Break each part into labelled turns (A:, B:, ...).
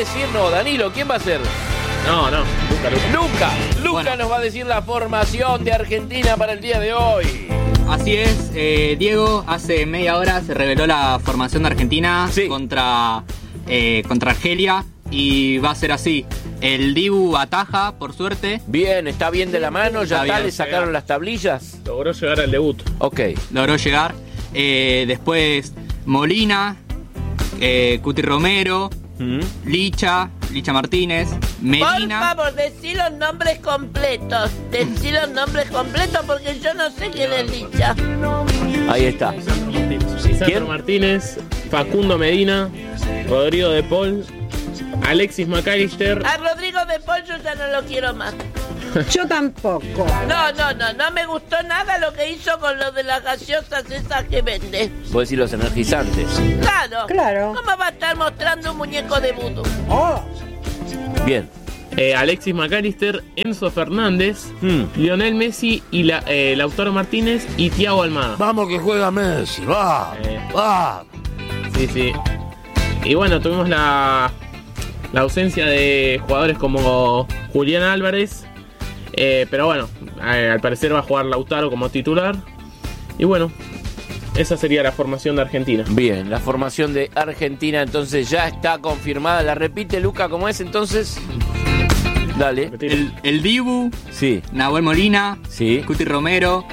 A: decir, no, Danilo, ¿quién va a ser?
B: No, Luca.
A: Bueno. Nos va a decir la formación de Argentina para el día de hoy.
C: Así es, Diego, hace media hora se reveló la formación de Argentina contra Argelia y va a ser así. El Dibu ataja, por suerte.
A: Bien, está bien de la mano, ya
C: Está
A: le
C: bien,
A: sacaron las tablillas.
B: Logró llegar al debut.
A: Ok.
C: Logró llegar. Después Molina, Cuti Romero, Licha Martínez, Medina.
D: Por favor, decí los nombres completos. Decí los nombres completos porque yo no sé quién es Licha.
A: Ahí está.
B: Lisandro Martínez, Facundo Medina, Rodrigo de Paul, Alexis McAllister.
D: A Rodrigo de Paul yo ya no lo quiero más.
E: Yo tampoco.
D: No me gustó nada lo que hizo con lo de las gaseosas esas que vende.
A: Puedo decir los energizantes.
D: Claro. ¿Cómo va a estar mostrando un muñeco de vudú?
A: Bien.
B: Alexis McAllister, Enzo Fernández, Lionel Messi y Lautaro Martínez y Thiago Almada.
F: Vamos que juega Messi, va.
B: Sí. Y bueno, tuvimos la ausencia de jugadores como Julián Álvarez, pero bueno, al parecer va a jugar Lautaro como titular. Y bueno, esa sería la formación de Argentina.
A: Bien, la formación de Argentina entonces ya está confirmada. ¿La repite, Luca, cómo es entonces? Dale.
C: El Dibu,
A: sí.
C: Nahuel Molina,
A: sí.
C: Cuti Romero,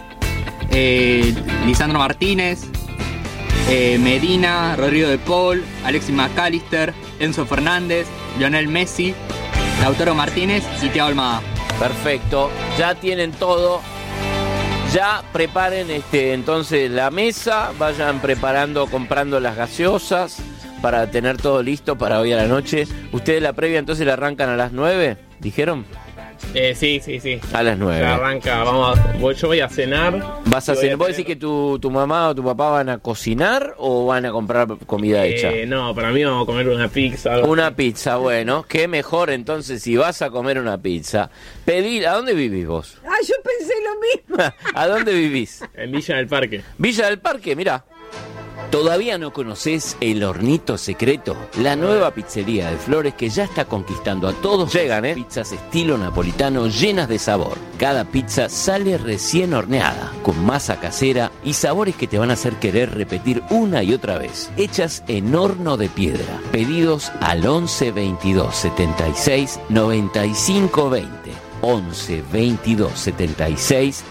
C: Lisandro Martínez, Medina, Rodrigo de Paul, Alexis McAllister, Enzo Fernández, Lionel Messi, Lautaro Martínez y Thiago Almada.
A: Perfecto, ya tienen todo. Ya preparen entonces la mesa, vayan preparando, comprando las gaseosas para tener todo listo para hoy a la noche. ¿Ustedes la previa entonces la arrancan a las 9? ¿Dijeron?
B: Sí.
A: A las 9.
B: Ya arranca, yo voy a cenar.
A: ¿Vas a cenar? ¿Vos decís que tu mamá o tu papá van a cocinar o van a comprar comida hecha?
B: No, para mí vamos a comer una pizza.
A: Una pizza, bueno, qué mejor entonces si vas a comer una pizza. ¿A dónde vivís vos?
E: Yo pensé lo mismo.
A: ¿A dónde vivís?
B: En Villa del Parque.
A: Villa del Parque, mirá. ¿Todavía no conoces El Hornito Secreto? La nueva pizzería de Flores que ya está conquistando a todos. Llegan, pizzas estilo napolitano llenas de sabor. Cada pizza sale recién horneada, con masa casera y sabores que te van a hacer querer repetir una y otra vez. Hechas en horno de piedra. Pedidos al 11 22 76 95 20. 11 22 76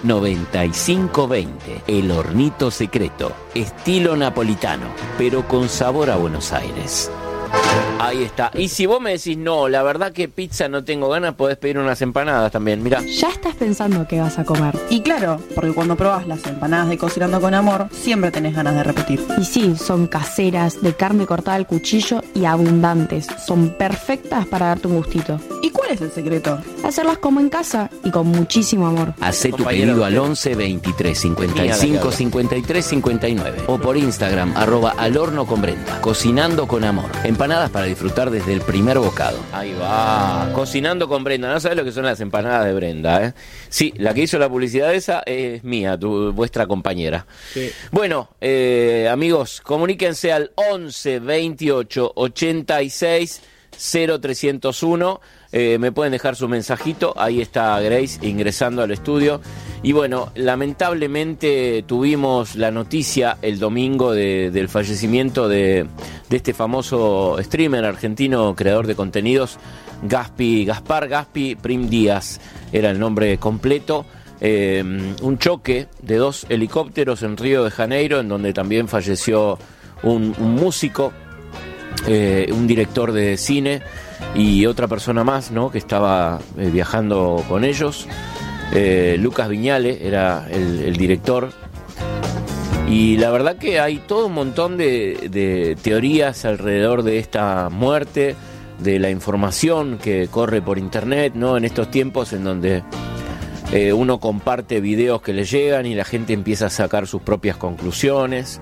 A: 95 20. El Hornito Secreto, estilo napolitano, pero con sabor a Buenos Aires. Ahí está. Y si vos me decís, no, la verdad que pizza no tengo ganas, podés pedir unas empanadas también, mirá.
G: Ya estás pensando qué vas a comer.
H: Y claro, porque cuando probás las empanadas de Cocinando con Amor, siempre tenés ganas de repetir.
G: Y sí, son caseras, de carne cortada al cuchillo y abundantes. Son perfectas para darte un gustito.
H: ¿Y cuál es el secreto?
G: Hacerlas como en casa y con muchísimo amor.
A: Hacé tu pedido al 11 23 55 53 59 o por Instagram @alhornoconbrenda. Cocinando con Amor. Empanadas para disfrutar desde el primer bocado. Ahí va, Cocinando con Brenda. No sabes lo que son las empanadas de Brenda, ¿eh? Sí, la que hizo la publicidad esa es mía, vuestra compañera. Sí. Bueno, amigos, comuníquense al 11 28 86 0301. Me pueden dejar su mensajito. Ahí está Grace ingresando al estudio. Y bueno, lamentablemente tuvimos la noticia el domingo del fallecimiento de este famoso streamer argentino, creador de contenidos, Gaspar Gaspi Prim Díaz, era el nombre completo. Un choque de 2 helicópteros en Río de Janeiro, en donde también falleció un músico, un director de cine y otra persona más, ¿no?, que estaba viajando con ellos. Lucas Viñale era el director. Y la verdad que hay todo un montón de teorías alrededor de esta muerte, de la información que corre por internet, ¿no?, en estos tiempos en donde uno comparte videos que le llegan y la gente empieza a sacar sus propias conclusiones.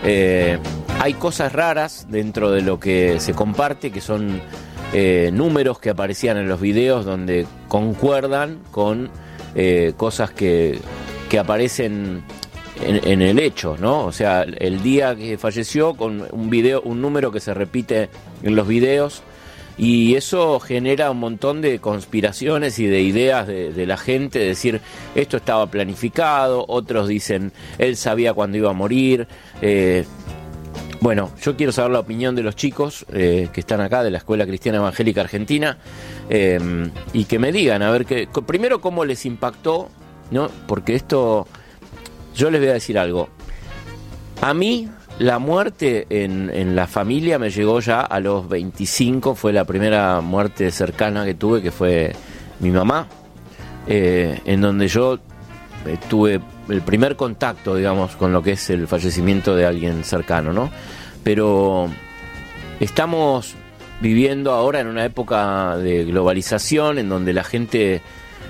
A: Hay cosas raras dentro de lo que se comparte, que son números que aparecían en los videos donde concuerdan con cosas que aparecen en el hecho, ¿no? O sea, el día que falleció, con un número que se repite en los videos, Y eso genera un montón de conspiraciones y de ideas de la gente, de decir, esto estaba planificado, otros dicen, él sabía cuándo iba a morir. Bueno, yo quiero saber la opinión de los chicos que están acá, de la Escuela Cristiana Evangélica Argentina, y que me digan, a ver, primero cómo les impactó, ¿no? Porque esto, yo les voy a decir algo. A mí, la muerte en la familia me llegó ya a los 25, fue la primera muerte cercana que tuve, que fue mi mamá, en donde yo tuve el primer contacto, digamos, con lo que es el fallecimiento de alguien cercano, ¿no? Pero estamos viviendo ahora en una época de globalización, en donde la gente,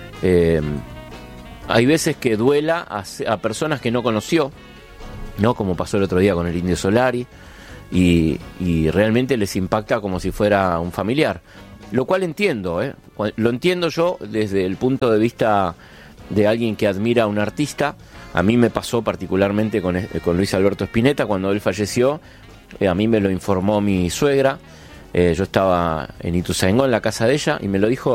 A: hay veces que duela a personas que no conoció, ¿no? Como pasó el otro día con el Indio Solari, y realmente les impacta como si fuera un familiar, lo cual entiendo, lo entiendo yo desde el punto de vista de alguien que admira a un artista. A mí me pasó particularmente con Luis Alberto Spinetta. Cuando él falleció, a mí me lo informó mi suegra. Yo estaba en Ituzaingó, en la casa de ella, y me lo dijo